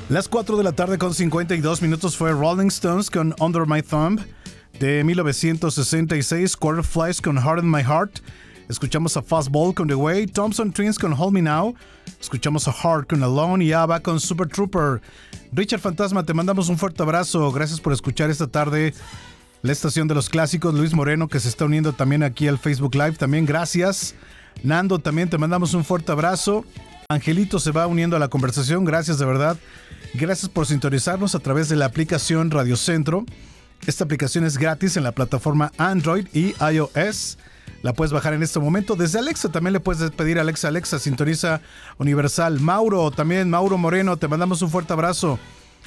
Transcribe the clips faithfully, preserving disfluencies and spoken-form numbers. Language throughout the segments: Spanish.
Las cuatro de la tarde con cincuenta y dos minutos fue Rolling Stones con Under My Thumb de mil novecientos sesenta y seis, Quarterflies con Heart in My Heart, escuchamos a Fastball con The Way, Thompson Twins con Hold Me Now, escuchamos a Heart con Alone y ABBA con Super Trooper. Richard Fantasma, te mandamos un fuerte abrazo, gracias por escuchar esta tarde la estación de los clásicos. Luis Moreno, que se está uniendo también aquí al Facebook Live, también gracias. Nando, también te mandamos un fuerte abrazo. Angelito se va uniendo a la conversación, gracias de verdad. Gracias por sintonizarnos a través de la aplicación Radio Centro. Esta aplicación es gratis en la plataforma Android y iOS. La puedes bajar en este momento. Desde Alexa también le puedes pedir a Alexa, Alexa, sintoniza Universal. Mauro, también Mauro Moreno, te mandamos un fuerte abrazo.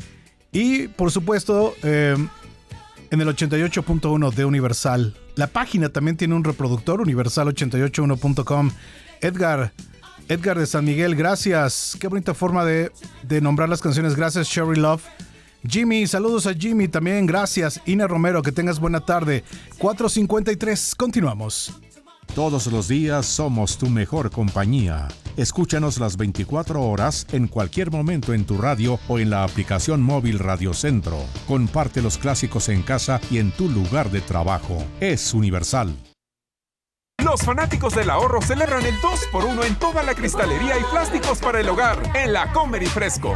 Y por supuesto, eh, en el ochenta y ocho punto uno de Universal. La página también tiene un reproductor, universal ochenta y ocho uno punto com. Edgar... Edgar de San Miguel, gracias. Qué bonita forma de, de nombrar las canciones. Gracias, Sherry Love. Jimmy, saludos a Jimmy también, gracias. Ina Romero, que tengas buena tarde. cuatro cincuenta y tres, continuamos. Todos los días somos tu mejor compañía. Escúchanos las veinticuatro horas en cualquier momento en tu radio o en la aplicación móvil Radio Centro. Comparte los clásicos en casa y en tu lugar de trabajo. Es Universal. Los fanáticos del ahorro celebran el dos por uno en toda la cristalería y plásticos para el hogar en la Comer y Fresco.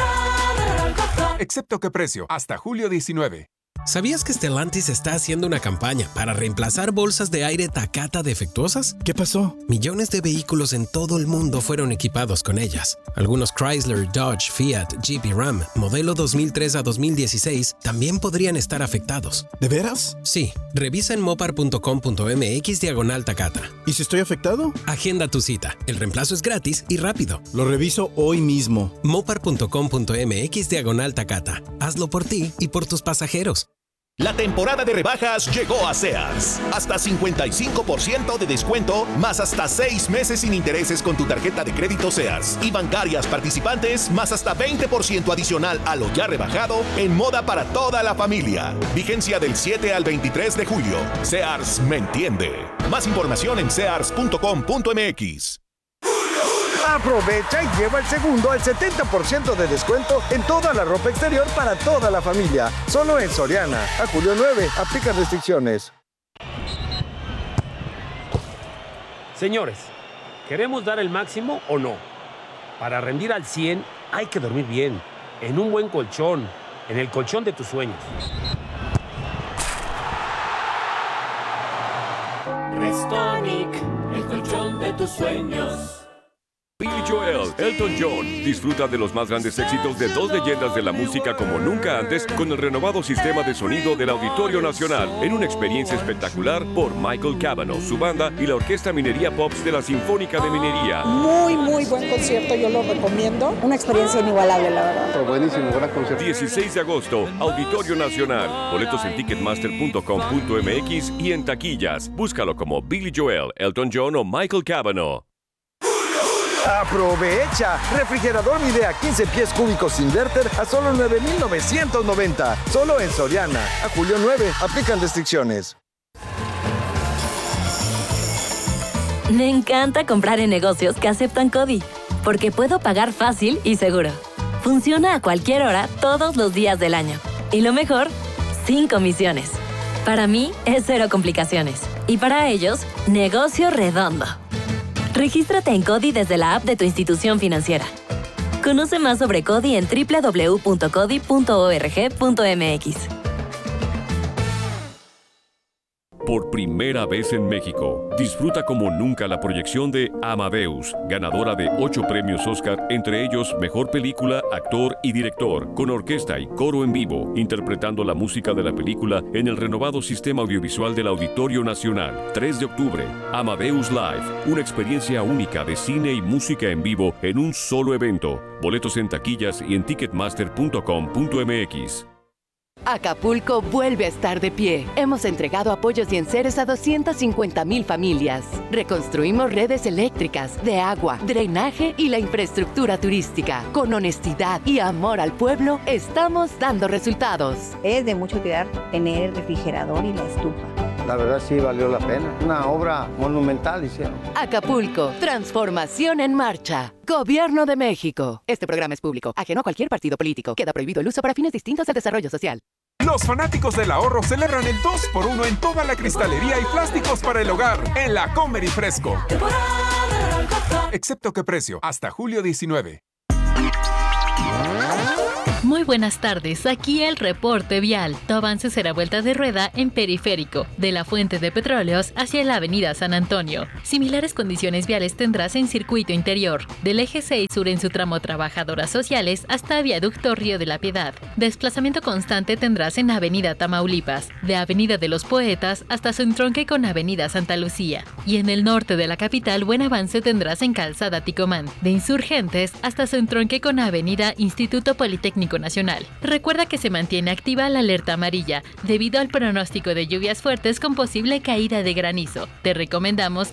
Excepto que precio, hasta julio diecinueve. ¿Sabías que Stellantis está haciendo una campaña para reemplazar bolsas de aire Takata defectuosas? ¿Qué pasó? Millones de vehículos en todo el mundo fueron equipados con ellas. Algunos Chrysler, Dodge, Fiat, Jeep y Ram, modelo dos mil tres a dos mil dieciséis, también podrían estar afectados. ¿De veras? Sí. Revisa en mopar punto com punto m x diagonal Takata. ¿Y si estoy afectado? Agenda tu cita. El reemplazo es gratis y rápido. Lo reviso hoy mismo. mopar punto com punto m x diagonal Takata. Hazlo por ti y por tus pasajeros. La temporada de rebajas llegó a Sears. Hasta cincuenta y cinco por ciento de descuento, más hasta seis meses sin intereses con tu tarjeta de crédito Sears. Y bancarias participantes, más hasta veinte por ciento adicional a lo ya rebajado en moda para toda la familia. Vigencia del siete al veintitrés de julio. Sears me entiende. Más información en sears punto com punto m x. Aprovecha y lleva el segundo al setenta por ciento de descuento en toda la ropa exterior para toda la familia. Solo en Soriana. A julio nueve. Aplica restricciones. Señores, ¿queremos dar el máximo o no? Para rendir al cien hay que dormir bien, en un buen colchón, en el colchón de tus sueños. Restonic, el colchón de tus sueños. Billy Joel, Elton John. Disfruta de los más grandes éxitos de dos leyendas de la música como nunca antes con el renovado sistema de sonido del Auditorio Nacional en una experiencia espectacular por Michael Cavanaugh, su banda y la Orquesta Minería Pops de la Sinfónica de Minería. Muy, muy buen concierto, yo lo recomiendo. Una experiencia inigualable, la verdad. Oh, buenísimo, gran concierto. dieciséis de agosto, Auditorio Nacional. Boletos en ticketmaster punto com punto m x y en taquillas. Búscalo como Billy Joel, Elton John o Michael Cavanaugh. ¡Aprovecha! Refrigerador Midea quince pies cúbicos inverter a solo nueve mil novecientos noventa. Solo en Soriana. A julio nueve. Aplican restricciones. Me encanta comprar en negocios que aceptan CODI, porque puedo pagar fácil y seguro. Funciona a cualquier hora, todos los días del año. Y lo mejor, sin comisiones. Para mí, es cero complicaciones. Y para ellos, negocio redondo. Regístrate en CODI desde la app de tu institución financiera. Conoce más sobre CODI en doble u doble u doble u punto codi punto org punto m x. Por primera vez en México, disfruta como nunca la proyección de Amadeus, ganadora de ocho premios Oscar, entre ellos Mejor Película, Actor y Director, con orquesta y coro en vivo, interpretando la música de la película en el renovado sistema audiovisual del Auditorio Nacional. tres de octubre, Amadeus Live, una experiencia única de cine y música en vivo en un solo evento. Boletos en taquillas y en ticketmaster punto com punto m x. Acapulco vuelve a estar de pie. Hemos entregado apoyos y enseres a doscientas cincuenta mil familias. Reconstruimos redes eléctricas, de agua, drenaje y la infraestructura turística. Con honestidad y amor al pueblo, estamos dando resultados. Es de mucho cuidar tener el refrigerador y la estufa. la verdad sí valió la pena. Una obra monumental hicieron. Acapulco, transformación en marcha. Gobierno de México. Este programa es público, ajeno a cualquier partido político. Queda prohibido el uso para fines distintos al desarrollo social. Los fanáticos del ahorro celebran el dos por uno en toda la cristalería y plásticos para el hogar en la Comer y Fresco. Excepto que precio, hasta julio diecinueve. Muy buenas tardes, aquí el reporte vial. Tu avance será vuelta de rueda en Periférico, de la Fuente de Petróleos hacia la Avenida San Antonio. Similares condiciones viales tendrás en Circuito Interior, del eje seis sur en su tramo Trabajadoras Sociales hasta Viaducto Río de la Piedad. Desplazamiento constante tendrás en Avenida Tamaulipas, de Avenida de los Poetas hasta su entronque con Avenida Santa Lucía. Y en el norte de la capital, buen avance tendrás en Calzada Ticomán, de Insurgentes hasta su entronque con Avenida Instituto Politécnico Nacional. Recuerda que se mantiene activa la alerta amarilla debido al pronóstico de lluvias fuertes con posible caída de granizo. Te recomendamos